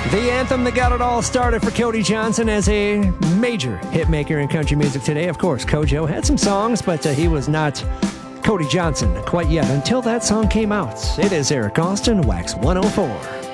The anthem that got it all started for Cody Johnson as a major hit maker in country music today. Of course, Kojo had some songs, but he was not Cody Johnson quite yet until that song came out. It is Eric Austin, Wax 104.